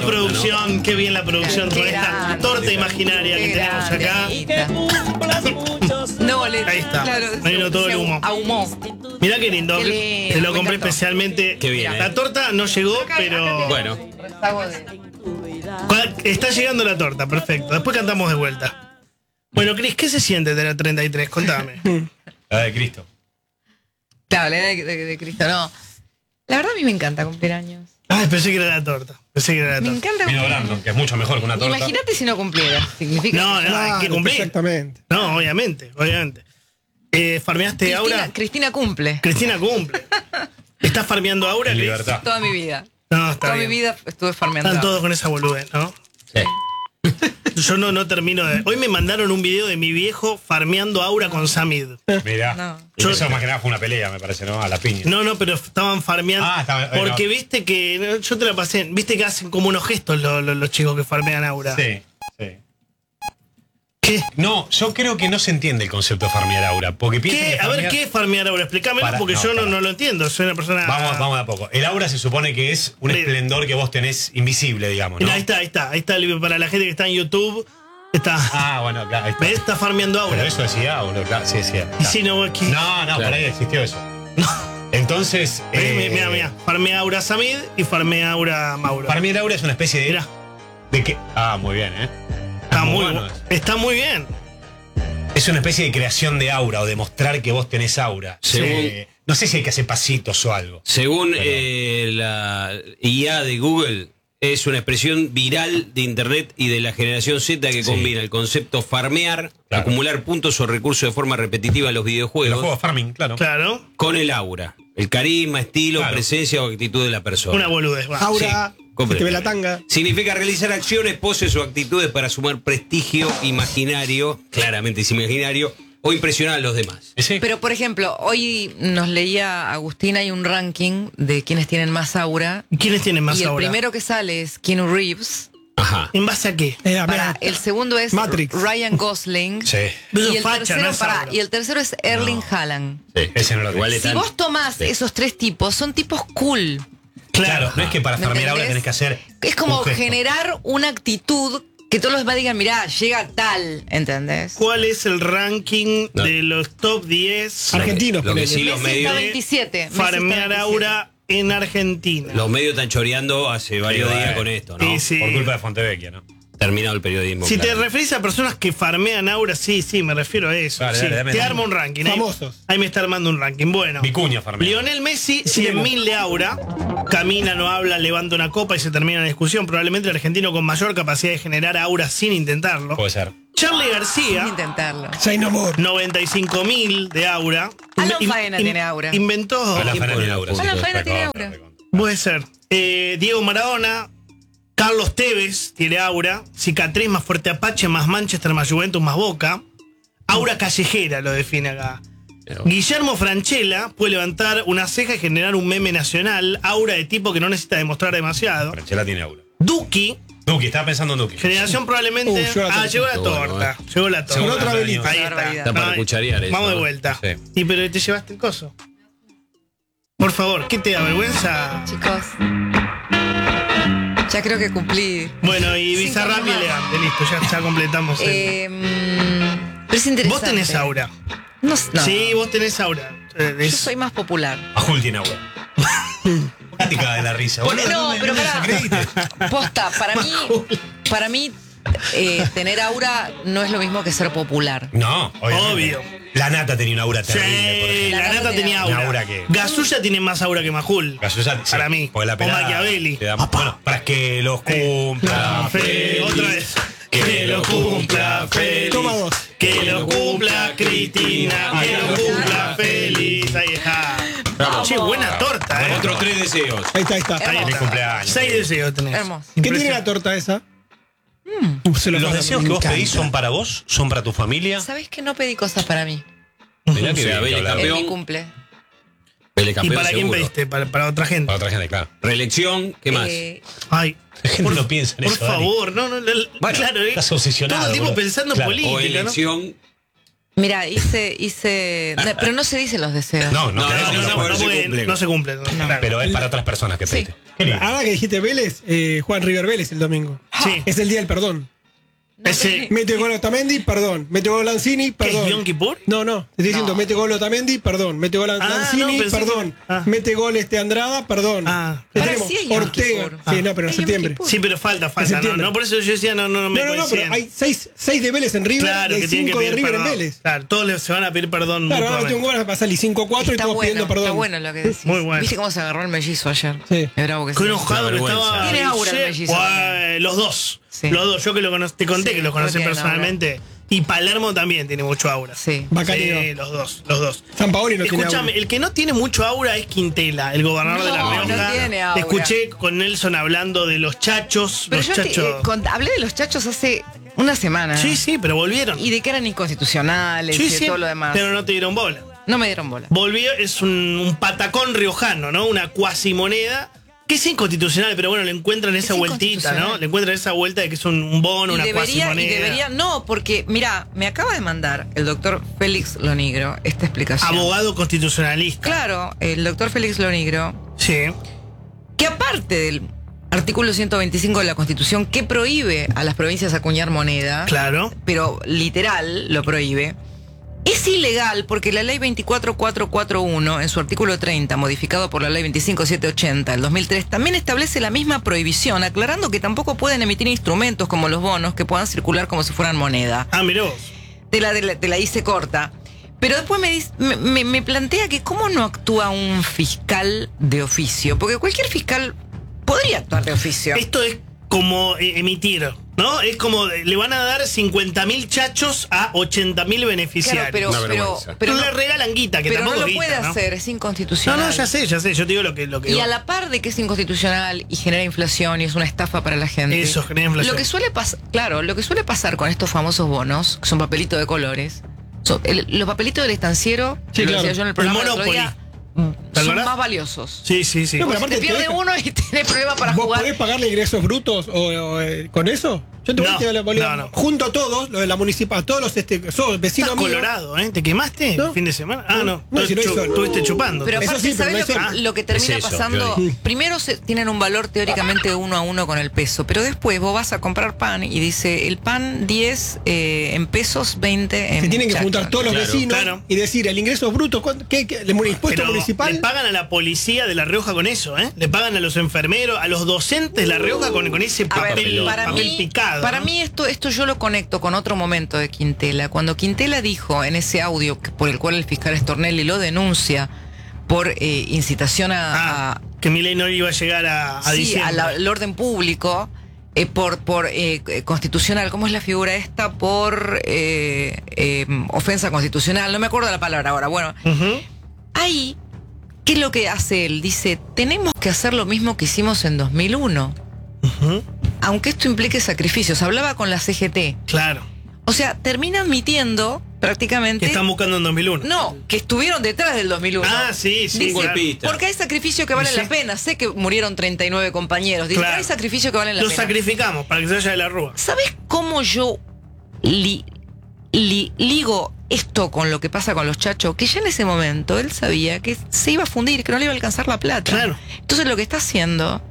producción, ¿no? qué bien la producción con esta torta imaginaria que tenemos acá. No, Ahí está. Claro, Ahí vino todo el humo. Ahumó. Mirá qué lindo. Qué lindo, Te lo me compré encantó. especialmente. Qué bien, La torta no llegó, pero Bueno. está llegando la torta, perfecto. Después cantamos de vuelta. Bueno, Cris, ¿qué se siente tener 33? Contame. La de Cristo. Claro, la de Cristo, no. La verdad a mí me encanta cumplir años. Ay, pensé que era la torta. Pensé que era la Me torta. encanta Vino cumplir Brandon, años. que es mucho mejor que una torta. Imagínate si no cumpliera. Significa No, hay que cumplir. Exactamente. No, obviamente. ¿Farmeaste Aura? Cristina cumple. Cristina cumple. ¿Estás farmeando Aura, En Cris? libertad. Toda mi vida. No, está Toda bien. mi vida estuve farmeando. Están todos con esa boludez, ¿no? Sí. Yo no termino de... Hoy me mandaron un video de mi viejo farmeando Aura con Samid. Mirá. No. Y eso más que nada fue una pelea, me parece, ¿no? A la piña. No, pero estaban farmeando. Porque viste que... Yo te la pasé. Viste que hacen como unos gestos los chicos que farmean Aura. Sí, sí. ¿Qué? No, yo creo que no se entiende el concepto de farmear aura. Porque piensan ¿Qué? que A ver, farmear- ¿qué es farmear Aura? Explícamelo porque yo no lo entiendo. Soy una persona... Vamos de a poco. El aura se supone que es un Sí. esplendor que vos tenés invisible, digamos, ¿no? Mira, ahí está. Para la gente que está en YouTube, está... Ah, bueno, claro. Ahí está. ¿Ves? Está farmeando Aura. Pero eso decía Aura, claro. Sí, decía. Y si no, aquí... No, por ahí existió eso. Entonces. Mira. Farmea Aura Samid y farmea Aura Mauro. Farmear aura es una especie de. Mira. ¿De qué? Ah, muy bien, ¿eh? Está muy, bueno. está muy bien. Es una especie de creación de aura o demostrar que vos tenés aura. Según- No sé si hay que hacer pasitos o algo. Según Pero- la IA de Google, es una expresión viral de Internet y de la generación Z que Sí. combina el concepto farmear, Claro. acumular puntos o recursos de forma repetitiva en los Los videojuegos, juegos farming, claro. Claro. con el aura, el carisma, estilo, Claro. presencia o actitud de la persona. Una boludez. Va. Aura, Sí, se te ve la tanga. Significa realizar acciones, poses o actitudes para sumar prestigio imaginario, claramente es imaginario, o impresionar a los demás. Sí. Pero, por ejemplo, hoy nos leía Agustín, hay un ranking de quienes tienen más aura. ¿Quiénes tienen más y el Aura? primero que sale es Keanu Reeves. Ajá. ¿En base a qué? El segundo es Matrix. Ryan Gosling. Sí. Y el, Facha, tercero, no es Aura. y el tercero es Erling Haaland. Sí. Ese no lo Igual tengo. es Si tan- vos tomás Sí. esos tres tipos, son tipos cool. Claro, no es que para ¿Me farmear aura entendés? tenés que hacer. Es como un gesto. generar una actitud que todos los demás digan, mirá, llega tal, ¿entendés? ¿Cuál es el ranking No. de los top 10 Argentinos, Lo que ponele. sí, los Messi está medios, 27. Messi farmear está 27. Aura en Argentina? los medios están choreando hace varios bueno. días con esto, ¿no? Sí, sí. Por culpa de Fontevecchia, ¿no? Terminado el periodismo. Si te claro. referís a personas que farmean Aura, sí, me refiero a eso. Dale, Sí, dame, te dame. armo un ranking. Famosos. Ahí me está armando un ranking. Bueno. Vicuña farmea. Lionel Messi, 100.000 de Aura. Camina, no habla, levanta una copa y se termina la discusión. Probablemente el argentino con mayor capacidad de generar Aura sin intentarlo. Puede ser. Charlie Sin García, intentarlo. Say no more. 95.000 de Aura. Alan In- Faena in- tiene Aura. Inventó. Alan Faena tiene aura. Alan sí. Faena tiene Recontra, aura. recontra. Puede ser. Diego Maradona, Carlos Tevez tiene Aura. Cicatriz más Fuerte Apache, más Manchester, más Juventus, más Boca. Aura callejera lo define acá. Pero- Guillermo Francella puede levantar una ceja y generar un meme nacional. Aura de tipo que no necesita demostrar demasiado. Franchella tiene aura. Duki, Duki, estaba pensando en Duki. generación probablemente. llegó la torta. Llegó la Bueno, torta. Llegó la torta. Con otra velita. Ahí Una está. barbaridad. Está para Ay, cucharear eso, Vamos de ¿no? vuelta. Sí. Y pero te llevaste el coso. Por favor, ¿qué te da vergüenza? Chicos, ya creo que cumplí. Bueno, y Sin Bizarrap y problema. elegante, listo, ya completamos. Pero es interesante. Vos tenés Aura. No. Sí, vos tenés Aura. Yo soy más popular. Ajul tiene aura. ¿Qué te caga de la risa? boludo? No, pero me pará. desacredites. Posta, para mí, tener aura no es lo mismo que ser popular. No, obviamente. Obvio. La Nata tenía una aura terrible, por Sí, ejemplo. la Nata tenía Una Aura. aura que- Gasulla tiene más Aura que Majul. Gasosa, sí, Para mí. porque la O pelada Machiavelli. te da- bueno, para que los cumpla feliz. Otra vez. Que lo cumpla feliz. Toma dos. Que lo cumpla Cristina. Que lo cumpla feliz. Ahí está. Che, buena torta, ¿eh? Otros 3 deseos. Ahí está, ahí está. Hermoso. Feliz cumpleaños. 6 deseos tenés. Hermoso. ¿Qué tiene la torta esa? Se lo ¿Los mando, deseos me que vos encanta. pedís son para vos? ¿Son para tu familia? ¿Sabés que no pedí cosas para mí? Mirá que Sí, Vélez que hablar. En mi campeón. cumple. Vélez ¿Y campeón para quién seguro. pediste? Para otra gente. Para otra gente, claro. Reelección, ¿qué más? Ay. La gente no piensa en Por eso, Dani. favor, no. Bueno, claro, estás obsesionado, todo el tiempo boludo. pensando en Claro. política. O ¿no? elección. Mira, hice. No, pero no se dicen los deseos. No, No, queremos, no, no no, podemos. No se cumple. Claro. Pero es para otras personas que Sí. pediste. Ahora que dijiste Vélez, Juan River Vélez el domingo. Sí. Es el día del perdón. Ese, Mete gol Otamendi, perdón. Mete gol Lanzini, ¿qué es perdón. Yom Kippur? No, te estoy diciendo, No. mete gol Otamendi, perdón. Mete gol Lanzini, no, pensé perdón. que- Mete gol Andrada, perdón. Ah. ¿Qué Ahora tenemos? sí es Yom Ortega. Kippur. Sí, no, pero en Es Yom septiembre. Kippur. Sí, pero falta. En No, septiembre. no, por eso yo decía, no me No, pero coinciden. hay 6 de Vélez en River Claro, y que hay tienen que 5 de pedir River perdón. en Vélez. Claro, todos les se van a pedir perdón Claro, ahora mutuamente. tengo va a salir 5-4 y Está todos bueno, pidiendo perdón. está bueno lo que decís. Muy bueno. ¿Viste cómo se agarró el mellizo ayer? Sí. Es bravo que Qué sí. enojado que vergüenza. estaba. Tiene aura el ayer. mellizo Buah, también. los dos. Sí. Los dos. Yo que te conté Sí, que los conocí tienen personalmente. Y Palermo también tiene mucho aura. Sí. Bacani Sí, no. los dos. San Paoli no tiene Escúchame, aura. el que no tiene mucho aura es Quintela, el gobernador de La No, Rioja. no tiene aura. Escuché con Nelson hablando de los chachos. Pero los yo chachos. hablé de los chachos hace una semana. Sí, pero volvieron. Y de que eran inconstitucionales y de todo lo demás. pero no te dieron bola. No me dieron bola. Volvió, es un patacón riojano, ¿no? Una cuasimoneda. Que es inconstitucional, pero bueno, le encuentran esa vueltita, ¿no? inconstitucional. Le encuentran esa vuelta de que es un bono, una Y cuasimoneda. debería, no, porque, mira, me acaba de mandar el doctor Félix Lonigro esta explicación. Abogado constitucionalista. Claro, el doctor Félix Lonigro, Sí. que aparte del artículo 125 de la Constitución que prohíbe a las provincias acuñar moneda, Claro. pero literal lo prohíbe, es ilegal porque la ley 24441, en su artículo 30, modificado por la ley 25780 del 2003, también establece la misma prohibición, aclarando que tampoco pueden emitir instrumentos como los bonos que puedan circular como si fueran moneda. Ah, mirá vos. Te la hice corta. Pero después me plantea que cómo no actúa un fiscal de oficio, porque cualquier fiscal podría actuar de oficio. Esto es como emitir, ¿no? Es como le van a dar 50.000 chachos a 80.000 beneficiarios. Claro, Una vergüenza. pero le regalan guita, que pero no tampoco lo es guita, puede ¿no? hacer, es No, inconstitucional. ya sé, yo te digo lo que Y a la par de que es inconstitucional y genera inflación y es una estafa para la gente. Eso, genera inflación. Lo que suele pasar, claro, lo que suele pasar con estos famosos bonos, que son papelitos de colores, los papelitos del estanciero, Sí, lo claro. decía yo en el programa El del otro día, ¿Te son acordás? más valiosos. Sí. No, pero Te aparte pierde deja- uno y tenés problema para ¿Vos jugar. podés pagarle ingresos brutos con eso? Yo te voy No, a decir, no. junto a todos, lo de la municipal, todos los sos vecinos Estás míos. colorado, ¿eh? ¿Te quemaste No. el fin de semana? Ah, no. No, si no hizo- Estuviste chupando. Pero Eso aparte, sí, pero ¿sabés no lo, es que, eso. lo que termina Es eso, pasando? Violi. Primero tienen un valor teóricamente 1 a 1 con el peso, pero después vos vas a comprar pan y dice el pan 10 en pesos, 20 en Se tienen que chachos. juntar todos los Claro, vecinos claro. y decir, el ingreso bruto, ¿qué? ¿El impuesto Pero municipal? le pagan a la policía de La Rioja con eso, ¿eh? Le pagan a los enfermeros, a los docentes de La Rioja con ese A ver, papel, para papel mí, picado. para ¿no? mí esto yo lo conecto con otro momento de Quintela. Cuando Quintela dijo en ese audio por el cual el fiscal Stornelli lo denuncia por incitación a Que Milei no iba a llegar a sí, diciembre. al orden público, por constitucional, ¿cómo es la figura esta? Por ofensa constitucional, no me acuerdo la palabra ahora. Bueno, Ujú. ahí, ¿qué es lo que hace él? Dice, tenemos que hacer lo mismo que hicimos en 2001. Ujú. Aunque esto implique sacrificios. Hablaba con la CGT. Claro. O sea, termina admitiendo prácticamente... Que están buscando en 2001. No, que estuvieron detrás del 2001. Ah, sí, sí. Dice, golpista. porque hay sacrificios que valen Sí. la pena. Sé que murieron 39 compañeros. Dice, Claro. hay sacrificios que valen la Lo pena. sacrificamos para que se vaya de la rúa. ¿Sabes cómo yo ligo esto con lo que pasa con los chachos? Que ya en ese momento él sabía que se iba a fundir, que no le iba a alcanzar la plata. Claro. Entonces lo que está haciendo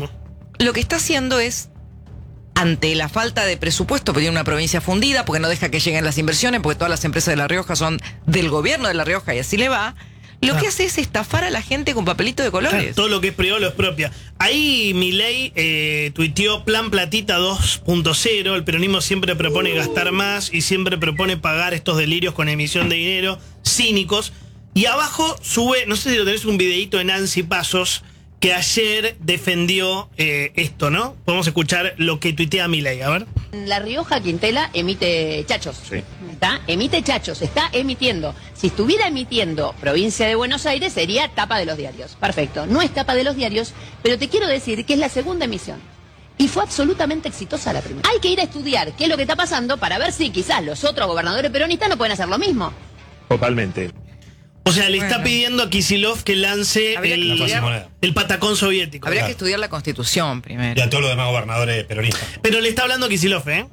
es, ante la falta de presupuesto, pedir una provincia fundida, porque no deja que lleguen las inversiones, porque todas las empresas de La Rioja son del gobierno de La Rioja y así le va. Lo Claro. que hace es estafar a la gente con papelito de colores. Claro, todo lo que es privado lo es propia. Ahí Milei tuiteó Plan Platita 2.0. El peronismo siempre propone gastar más y siempre propone pagar estos delirios con emisión de dinero cínicos. Y abajo sube, no sé si lo tenés, un videíto de Nancy Pasos que ayer defendió esto, ¿no? Podemos escuchar lo que tuitea Milei, a ver. La Rioja, Quintela emite chachos. ¿Está? Emite chachos, está emitiendo. Si estuviera emitiendo provincia de Buenos Aires, sería tapa de los diarios. Perfecto. No es tapa de los diarios, pero te quiero decir que es la segunda emisión. Y fue absolutamente exitosa la primera. Hay que ir a estudiar qué es lo que está pasando para ver si quizás los otros gobernadores peronistas no pueden hacer lo mismo. Totalmente. O sea, le está Bueno. pidiendo a Kicillof que lance Habría que el, estudiar. el patacón soviético. Habría que estudiar la Constitución Y primero. a todos los demás gobernadores peronistas. Pero le está hablando a Kicillof, ¿eh?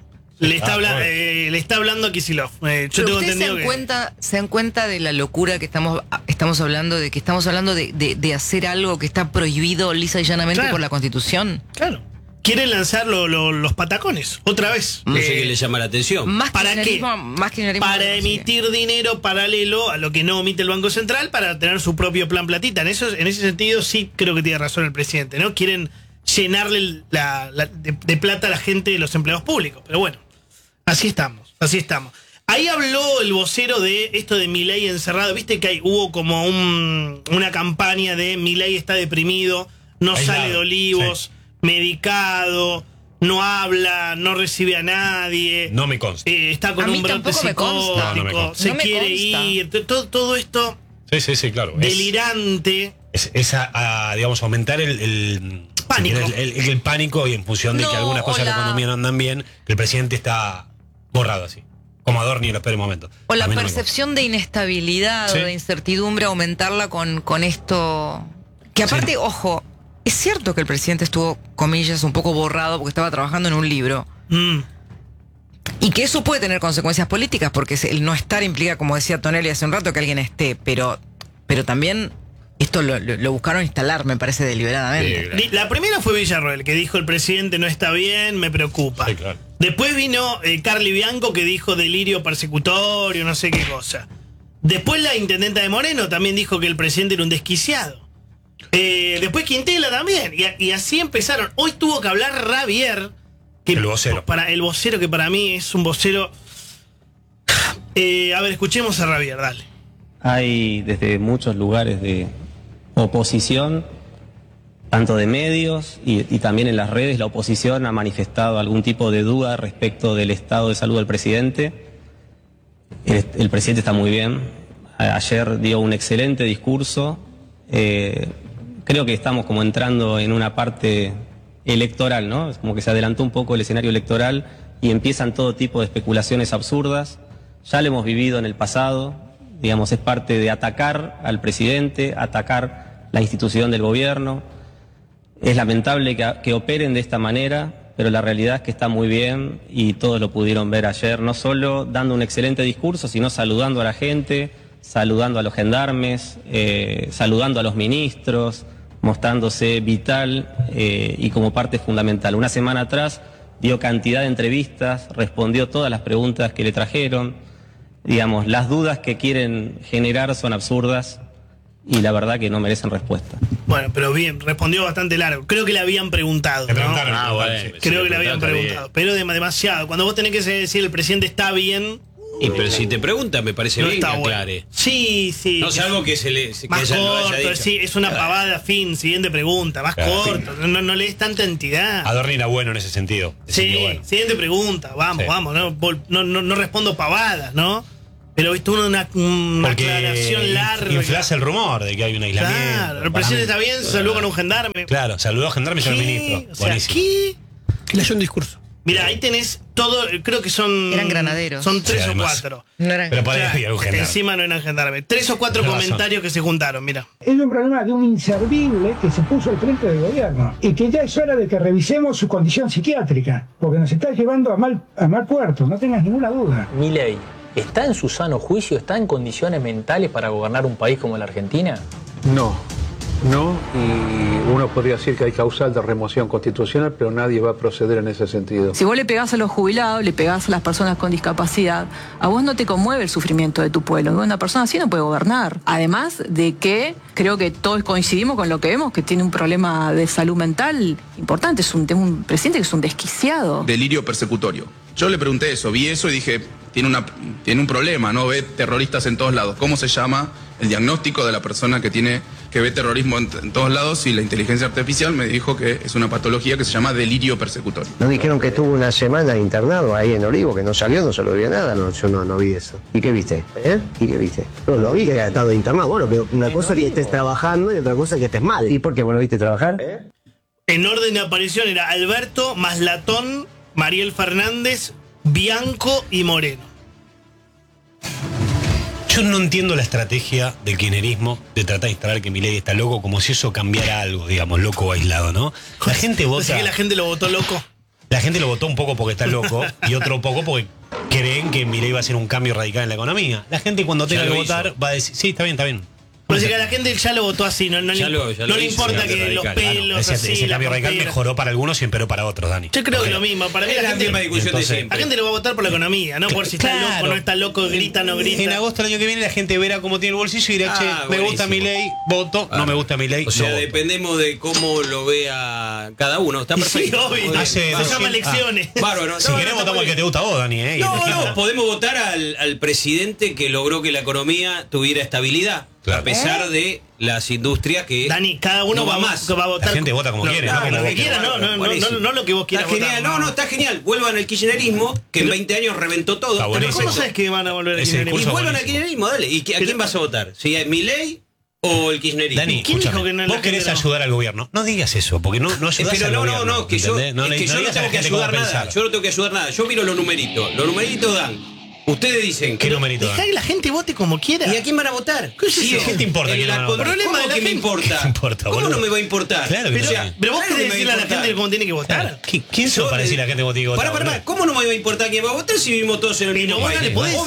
Le está hablando a Kicillof. Yo Pero tengo ustedes entendido que... se dan cuenta de la locura que estamos hablando, de que estamos hablando de hacer algo que está prohibido lisa y llanamente Claro. por la Constitución. Claro. Quieren lanzar los patacones, otra vez. No sé qué le llama la atención. Más ¿Para qué? Más kirchnerismo Para no emitir dinero paralelo a lo que no emite el Banco Central para tener su propio plan platita. En ese sentido sí creo que tiene razón el presidente, ¿no? Quieren llenarle de plata a la gente de los empleados públicos. Pero bueno, así estamos. Ahí habló el vocero de esto de Milei encerrado. Viste que hubo como una campaña de Milei está deprimido, no Aislado, sale de Olivos, medicado, no habla, no recibe a nadie. No me consta. Está con A mí un brote tampoco me consta. psicótico, No me consta. se No me quiere consta. ir, todo esto Sí, claro. delirante. Es digamos, aumentar el Pánico. el pánico y en función de que No, algunas cosas de la o la- economía no andan bien, que el presidente está borrado así. Como Adorni en los peores momentos. O la A mí no me percepción de inestabilidad, Sí. o de incertidumbre, aumentarla con esto. Que aparte, ojo, es cierto que el presidente estuvo, comillas, un poco borrado porque estaba trabajando en un libro. Y que eso puede tener consecuencias políticas, porque el no estar implica, como decía Tonelli hace un rato, que alguien esté, pero también esto lo buscaron instalar, me parece, deliberadamente. Sí, claro. La primera fue Villarroel, que dijo el presidente no está bien, me preocupa. Sí, claro. Después vino Carly Bianco, que dijo delirio persecutorio, no sé qué cosa. Después la intendenta de Moreno también dijo que el presidente era un desquiciado. Después Quintela también. Y así empezaron. Hoy tuvo que hablar Ravier. Que El vocero. El vocero, que para mí es un vocero... a ver, escuchemos a Ravier, dale. Hay desde muchos lugares de oposición, tanto de medios y también en las redes, la oposición ha manifestado algún tipo de duda respecto del estado de salud del presidente. El presidente está muy bien. Ayer dio un excelente discurso. Creo que estamos como entrando en una parte electoral, ¿no? Es como que se adelantó un poco el escenario electoral y empiezan todo tipo de especulaciones absurdas. Ya lo hemos vivido en el pasado, digamos, es parte de atacar al presidente, atacar la institución del gobierno. Es lamentable que operen de esta manera, pero la realidad es que está muy bien y todos lo pudieron ver ayer, no solo dando un excelente discurso, sino saludando a la gente, saludando a los gendarmes, saludando a los ministros, mostrándose vital y como parte fundamental. Una semana atrás dio cantidad de entrevistas, respondió todas las preguntas que le trajeron. Digamos, las dudas que quieren generar son absurdas y la verdad que no merecen respuesta. Bueno, pero bien, respondió bastante largo. Creo que le habían preguntado. Me ¿no? preguntaron. bueno. Creo que le habían preguntado. Pero demasiado. Cuando vos tenés que decir el presidente está bien, Y pero si te preguntan, me parece no bien que está bueno. aclare. Sí. No, salvo que que Más ella lo haya corto, dicho. sí, es una pavada, fin, siguiente pregunta, más Claro. corto, no le des tanta entidad. Adorni era bueno en ese sentido. Decir Sí, que bueno. siguiente pregunta, vamos, Sí. vamos, no respondo pavadas, ¿no? Pero viste una Porque aclaración larga. inflás el rumor de que hay un aislamiento. Claro, el presidente está bien, se saludó con un gendarme. Claro, saludó a gendarme y al ¿Qué? ministro. O sea, Buenísimo. ¿qué? Leyó un discurso. Mira, ahí tenés todo, creo que son... Eran granaderos. Son 3 Sí, o además. 4. No era- Pero podría Claro, haber algún gendarme. encima no eran gendarme. 3 o 4 Tenés razón. comentarios que se juntaron, mira. Es un problema de un inservible que se puso al frente del gobierno y que ya es hora de que revisemos su condición psiquiátrica, porque nos está llevando a mal puerto, no tengas ninguna duda. Milei, ¿está en su sano juicio? ¿Está en condiciones mentales para gobernar un país como la Argentina? No, y uno podría decir que hay causal de remoción constitucional, pero nadie va a proceder en ese sentido. Si vos le pegás a los jubilados, le pegás a las personas con discapacidad, a vos no te conmueve el sufrimiento de tu pueblo. Una persona así no puede gobernar. Además de que creo que todos coincidimos con lo que vemos, que tiene un problema de salud mental importante. Es un presidente que es un desquiciado. Delirio persecutorio. Yo le pregunté eso, vi eso y dije, tiene un problema, ¿no? Ve terroristas en todos lados. ¿Cómo se llama el diagnóstico de la persona que ve terrorismo en todos lados? Y la inteligencia artificial me dijo que es una patología que se llama delirio persecutorio. Nos dijeron que estuvo una semana internado ahí en Olivo, que no salió, no se lo vio nada, yo no vi eso. ¿Y qué viste? ¿Y qué viste? No, lo vi que había estado internado. Bueno, pero una cosa es que estés trabajando y otra cosa es que estés mal. ¿Y por qué vos lo viste trabajar? En orden de aparición era Alberto, Maslatón, Mariel Fernández, Bianco y Moreno. Yo no entiendo la estrategia del kirchnerismo de tratar de instalar que Milei está loco como si eso cambiara algo, digamos, loco o aislado, ¿no? La gente ¿Pensé vota. que la gente lo votó loco? La gente lo votó un poco porque está loco y otro poco porque creen que Milei va a hacer un cambio radical en la economía. La gente cuando tenga que votar va a decir, sí, está bien, está bien. Pero si que la gente ya lo votó así, no le importa que los pelos ese cambio radical mejoró para algunos y empeoró para otros, Dani. Yo creo que lo mismo. Para mí la gente lo va a votar por la economía, no por si está loco, no está loco, grita, no grita. En agosto del año que viene la gente verá cómo tiene el bolsillo y dirá, me gusta Milei, voto, no me gusta Milei. O sea, dependemos de cómo lo vea cada uno. Está perfecto. Sí, obvio. Se llama elecciones. Bárbaro. Si querés votamos el que te gusta a vos, Dani. No, podemos votar al presidente que logró que la economía tuviera estabilidad. A pesar de las industrias que. Dani, cada uno va más. Va a votar. La gente vota como quiere, no lo que quiera, no lo que vos quieras. Está genial, votar, no, está genial. Vuelvan al kirchnerismo, que en 20 años reventó todo. Pero ¿cómo sabes que van a volver al kirchnerismo? Y vuelvan al kirchnerismo, dale. ¿Y a quién vas a votar? ¿Si es Milei o el kirchnerismo? Dani, vos querés ayudar al gobierno. No digas eso, porque no ayudás al gobierno. No, que yo no tengo que ayudar nada. Yo no tengo que ayudar nada. Yo miro los numeritos. Los numeritos dan. Ustedes dicen ¿qué numerito? Dejá que la gente vote como quiera. ¿Y a quién van a votar? ¿Qué te importa? El problema de que me importa. ¿Cómo no me va a importar? Claro que pero vos querés decirle a la gente cómo tiene que votar. ¿Quién sos para decirle a la gente cómo tiene que votar? Para, ¿cómo no me va a importar quién va a votar si vivimos todos en el mismo país?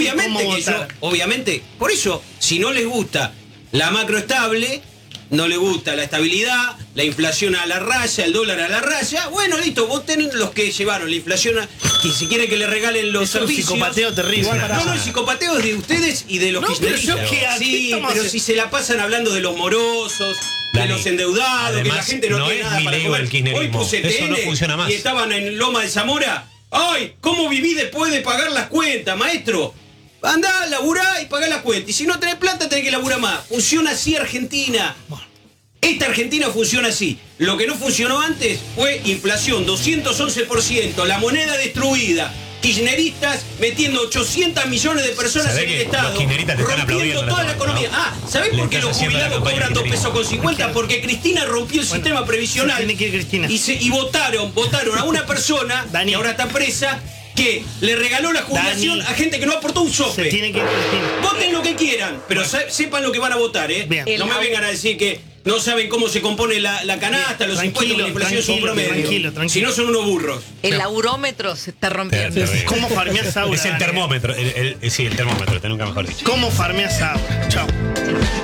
Obviamente, por eso, si no les gusta la macroestable, no le gusta la estabilidad, la inflación a la raya, el dólar a la raya, bueno, listo, voten los que llevaron la inflación y si quieren que le regalen los servicios. Es un psicopateo terrible. No, el psicopateo es de ustedes y de los kirchneristas. Sí, pero si se la pasan hablando de los morosos, de los endeudados, que la gente no tiene nada para comer. Hoy puse eso no funciona más. Y estaban en Loma de Zamora. ¡Ay! ¿Cómo viví después de pagar las cuentas, maestro? Andá, laburá y pagá las cuentas. Y si no tenés plata, tenés que laburar más. Funciona así Argentina. Esta Argentina funciona así. Lo que no funcionó antes fue inflación, 211%, la moneda destruida, kirchneristas metiendo 800 millones de personas en el Estado, rompiendo toda la economía. ¿Sabés por qué los jubilados cobran 2 pesos con 50? Porque Cristina rompió el sistema previsional y votaron a una persona que ahora está presa, que le regaló la jubilación a gente que no aportó un sope. Voten lo que quieran, pero sepan lo que van a votar, No me vengan a decir que no saben cómo se compone la canasta, los impuestos, la inflación son promedio. Si no, son unos burros. El aurómetro se está rompiendo. ¿Cómo farmeás Aura? Es el termómetro. Sí, el termómetro, nunca mejor dicho. ¿Cómo farmeás Aura? Chao.